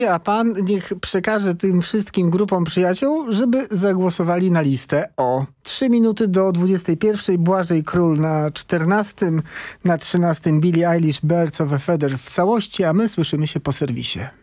A pan niech przekaże tym wszystkim grupom przyjaciół, żeby zagłosowali na listę. O 3 minuty do 21. Błażej Król na 14. Na 13. Billie Eilish Birds of a Feather w całości, a my słyszymy się po serwisie.